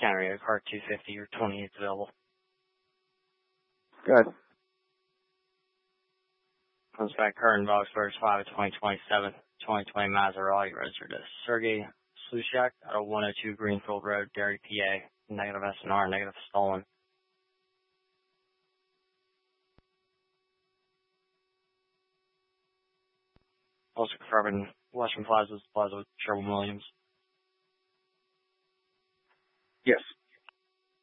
County, a car 250 or 28 available. Good. Comes back current Voxburg 5 of 2027, 2020 Maserati registered to Sergey Slushak out of 102 Greenfield Road, Derry, PA. Negative SNR, negative stolen. Also confirming Western Plaza with Sherwin Williams. Yes.